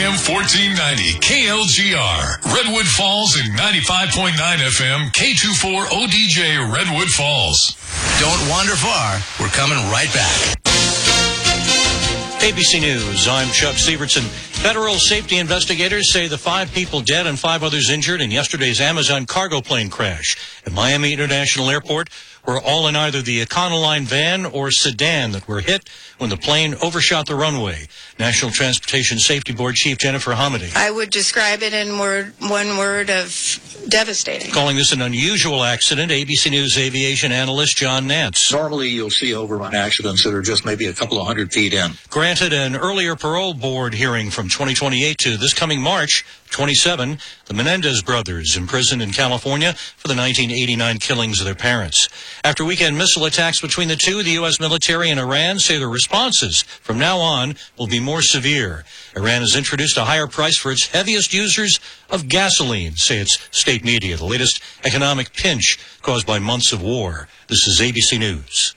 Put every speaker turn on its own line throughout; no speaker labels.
AM 1490 KLGR, Redwood Falls, and 95.9 FM K24 ODJ Redwood Falls.
Don't wander far. We're coming right back.
ABC News, I'm Chuck Sievertson. Federal safety investigators say the 5 people dead and 5 others injured in yesterday's Amazon cargo plane crash at Miami International Airport were all in either the Econoline van or sedan that were hit when the plane overshot the runway. National Transportation Safety Board Chief Jennifer Hamady.
I would describe it in one word of devastating.
Calling this an unusual accident, ABC News aviation analyst John Nance.
Normally you'll see overrun accidents that are just maybe a couple of 100 feet in.
Granted an earlier parole board hearing from 2028 to this coming March 27, the Menendez brothers imprisoned in California for the 1989 killings of their parents. After weekend missile attacks between the two, the U.S. military and Iran say the responses from now on will be more severe. Iran has introduced a higher price for its heaviest users of gasoline, say its state media, the latest economic pinch caused by months of war. This is ABC News.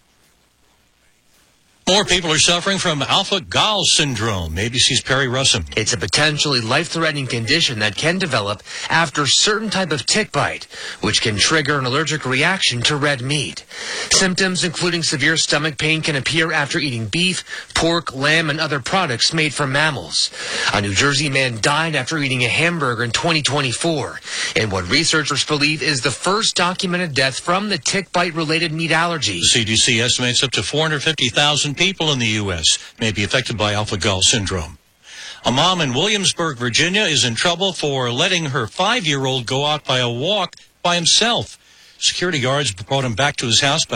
More people are suffering from alpha-Gal syndrome. ABC's Perry Russum.
It's a potentially life-threatening condition that can develop after a certain type of tick bite, which can trigger an allergic reaction to red meat. Symptoms including severe stomach pain can appear after eating beef, pork, lamb, and other products made from mammals. A New Jersey man died after eating a hamburger in 2024, in what researchers believe is the first documented death from the tick bite-related meat allergy.
The CDC estimates up to 450,000 people in the U.S. may be affected by alpha-Gal syndrome. A mom in Williamsburg, Virginia, is in trouble for letting her 5-year-old go out by a walk by himself. Security guards brought him back to his house